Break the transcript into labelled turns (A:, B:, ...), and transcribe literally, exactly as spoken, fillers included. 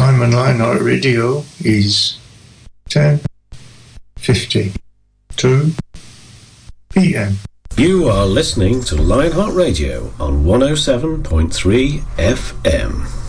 A: time on Lionheart Radio is ten fifty-two p m.
B: You are listening to Lionheart Radio on one oh seven point three F M.